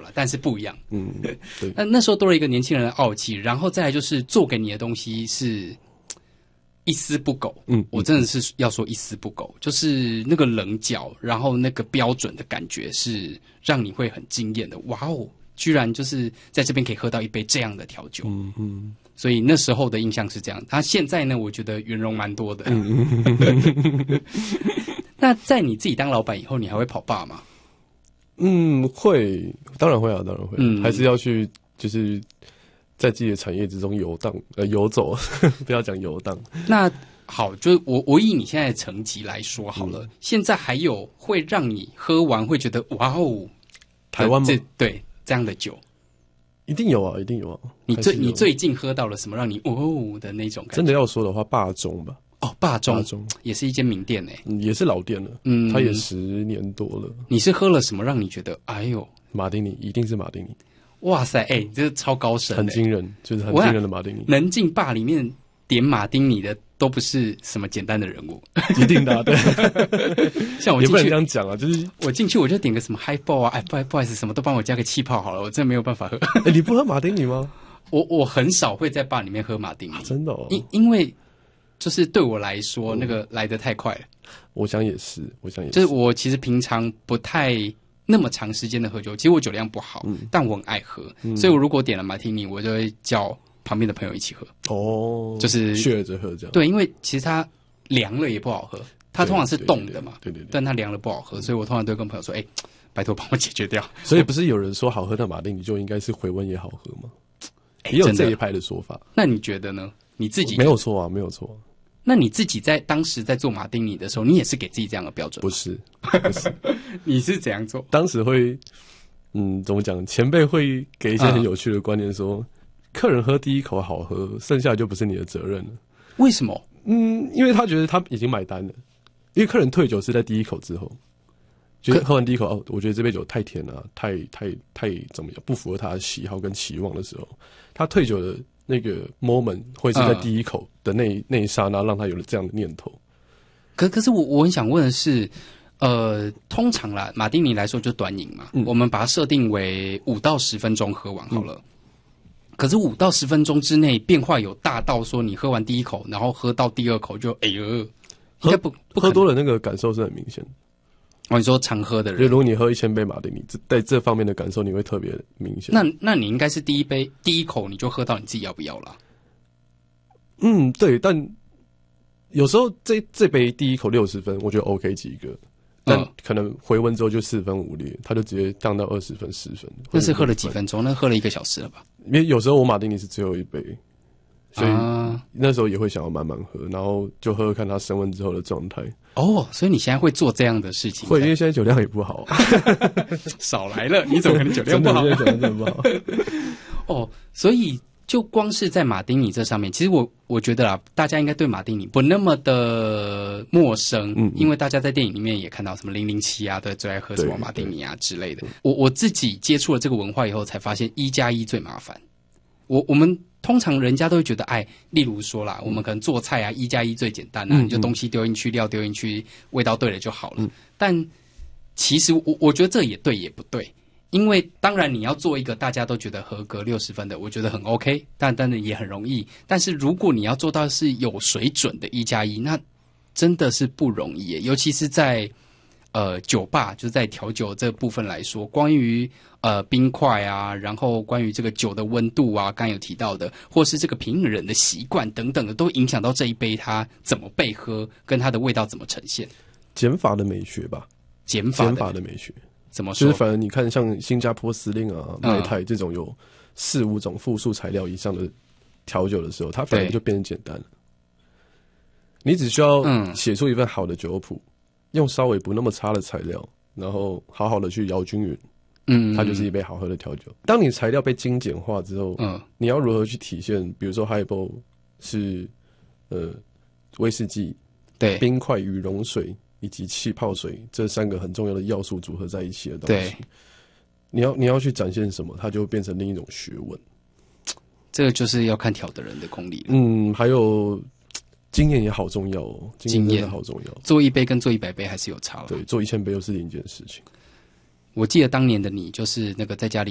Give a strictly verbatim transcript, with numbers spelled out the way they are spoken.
了，但是不一样。 嗯，对。 那那时候多了一个年轻人的傲气，然后再来就是做给你的东西是一丝不苟。嗯，我真的是要说一丝不苟，就是那个棱角，然后那个标准的感觉是让你会很惊艳的。哇哦，居然就是在这边可以喝到一杯这样的调酒。嗯嗯。所以那时候的印象是这样，他现在呢，我觉得圆融蛮多的。嗯嗯那在你自己当老板以后，你还会跑吧吗？ 嗯，会，当然会啊，当然会，嗯、还是要去，就是在自己的产业之中游荡，呃，游走，不要讲游荡。 那好，就我我以你现在的成绩来说好了，嗯、现在还有会让你喝完会觉得哇哦， 台湾吗？ 这对这样的酒。 一定有啊，一定有啊！ 你最你最近喝到了什么让你哦的那种感觉？ 真的要说的话，霸中吧。 哦，霸中，霸中也是一间名店诶、欸嗯，也是老店了，嗯，它也十年多了。 你是喝了什么让你觉得哎呦？ 马丁尼一定是马丁尼。 哇塞，哎、欸，这是超高深、欸， 很惊人，就是很惊人的马丁尼。 能进霸里面点马丁尼的都不是什么简单的人物， 一定的、啊，对。 像我进去也不能这样讲啊，就是我进去我就点个什么 highball 啊，哎，不不好意思，什么都帮我加个气泡好了，我真的没有办法喝。 哎、欸，你不喝马丁尼吗？ 我我很少会在霸里面喝马丁尼， 啊、真的哦， 因因为就是对我来说，嗯、那个来得太快了。 我想也是，我想也是， 就是我其实平常不太那么长时间的喝酒，其实我酒量不好，嗯、但我很爱喝，嗯、所以我如果点了马丁尼，我就会叫旁边的朋友一起喝。哦，就是血着喝这样。 对，因为其实它凉了也不好喝，它通常是冻的嘛， 对对对， 但它凉了不好喝，所以我通常都会跟朋友说：“哎、欸，拜托帮我解决掉。” 所以不是有人说好喝的马丁尼就应该是回温也好喝吗？也有这一派的说法。 那你觉得呢？你自己没有错啊，没有错、啊。 那你自己在当时在做马丁尼的时候，你也是给自己这样的标准？ 不是，不是， 你是怎样做？ 当时会，嗯，怎么讲？前辈会给一些很有趣的观念说，说、嗯、客人喝第一口好喝，剩下就不是你的责任了。 为什么？ 嗯，因为他觉得他已经买单了，因为客人退酒是在第一口之后。就喝完第一口哦，我觉得这杯酒太甜了，太太太怎么样，不符合他的喜好跟期望的时候，他退酒的那个 moment 会是在第一口的那一、嗯、那一刹那，让他有了这样的念头。 可可是我我很想问的是，呃，通常啦，马丁尼来说就短饮嘛，嗯、我们把它设定为五到十分钟喝完好了。嗯、可是五到十分钟之内变化有大到说，你喝完第一口，然后喝到第二口就哎呦，应该不不喝多了那个感受是很明显的。 哦，你说常喝的人， 就如果你喝一千杯马丁尼，在这方面的感受你会特别明显。 那那你应该是第一杯第一口你就喝到你自己要不要了？ 嗯，对，但有时候这这杯第一口六十分，我觉得 OK 及格，但可能回温之后就四分五裂，他就直接降到二十分、十分。 那是喝了几分钟？那喝了一个小时了吧？ 因为有时候我马丁尼是只有一杯。所以那时候也会想要慢慢喝，然后就喝喝看它升温之后的状态。 哦，所以你现在会做这样的事情？ 会，因为现在酒量也不好。 少来了，你怎么可能酒量不好？ 酒量真的不好。 哦，所以就光是在马丁尼这上面，其实我我觉得啦，大家应该对马丁尼不那么的陌生，嗯，因为大家在电影里面也看到什么零零七啊，对，最爱喝什么马丁尼啊之类的。我我自己接触了这个文化以后，才发现一加一最麻烦。我我们。通常人家都会觉得，哎，例如说啦，我们可能做菜啊，一加一最简单啊，嗯、你就东西丢进去，料丢进去，味道对了就好了。嗯、但其实我我觉得这也对也不对，因为当然你要做一个大家都觉得合格六十分的，我觉得很 OK， 但当然也很容易。但是如果你要做到是有水准的一加一，那真的是不容易耶，尤其是在呃酒吧，就是在调酒这部分来说，关于呃冰块啊，然后关于这个酒的温度啊，刚刚有提到的，或是这个品饮人的习惯等等的，都影响到这一杯它怎么被喝，跟它的味道怎么呈现。 减法的美学吧， 减法减法的美学怎么说？ 就是反正你看，像新加坡司令啊、麦泰这种有四五种复数材料以上的调酒的时候，它反而就变得简单了。你只需要写出一份好的酒谱，用稍微不那么差的材料，然后好好的去摇均匀，嗯，它就是一杯好喝的调酒。当你材料被精简化之后，嗯，你要如何去体现？比如说 highball 是呃威士忌、对冰块、与溶水以及气泡水这三个很重要的要素组合在一起的东西，对，你要你要去展现什么，它就会变成另一种学问。 这个就是要看调的人的功力了。 嗯，还有。经验也好重要哦，经验真的好重要。 做一杯跟做一百杯还是有差了。 对，做一千杯又是另一件事情。 我记得当年的你，就是那个在家里。